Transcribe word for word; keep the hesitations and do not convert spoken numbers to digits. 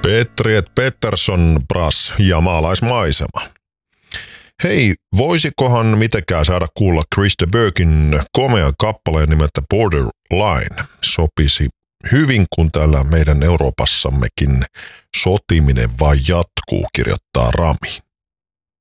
Petri et Pettersson Brass ja maalaismaisema. Hei, voisikohan mitenkään saada kuulla Chris de Burghin komean kappaleen nimeltä Borderline? Sopisi hyvin, kun täällä meidän Euroopassammekin sotiminen vain jatkuu, kirjoittaa Rami.